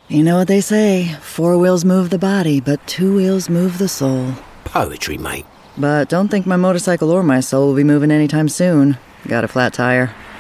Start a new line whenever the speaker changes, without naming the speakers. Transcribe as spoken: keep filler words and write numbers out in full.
You know what they say, four wheels move the body, but two wheels move the soul.
Poetry, mate.
But don't think my motorcycle or my soul will be moving anytime soon. Got a flat tire.